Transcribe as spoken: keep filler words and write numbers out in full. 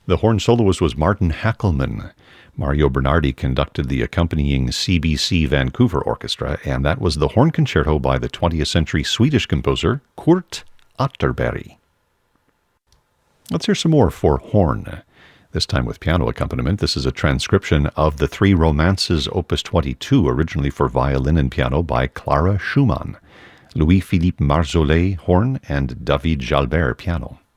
The horn soloist was Martin Hackelmann. Mario Bernardi conducted the accompanying C B C Vancouver Orchestra, and that was the horn concerto by the twentieth century Swedish composer Kurt Atterberg. Let's hear some more for horn, this time with piano accompaniment. This is a transcription of the Three Romances, Opus twenty-two, originally for violin and piano by Clara Schumann. Louis-Philippe Marjolais, horn, and David Jalbert, piano.